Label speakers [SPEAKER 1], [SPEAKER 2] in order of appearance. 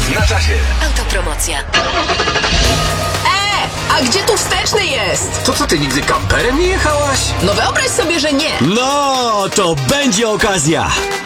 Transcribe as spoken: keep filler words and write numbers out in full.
[SPEAKER 1] Na czasie.
[SPEAKER 2] Autopromocja.
[SPEAKER 3] E, a gdzie tu wsteczny jest?
[SPEAKER 1] To co, ty nigdy kamperem nie jechałaś?
[SPEAKER 3] No wyobraź sobie, że nie.
[SPEAKER 4] No, to będzie okazja.